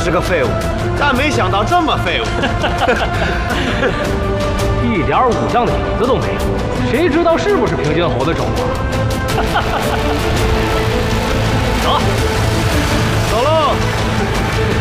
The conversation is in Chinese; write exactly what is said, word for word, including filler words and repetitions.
是个废物，但没想到这么废物， 一点武将的影子都没有，谁知道是不是平津侯的种啊？走。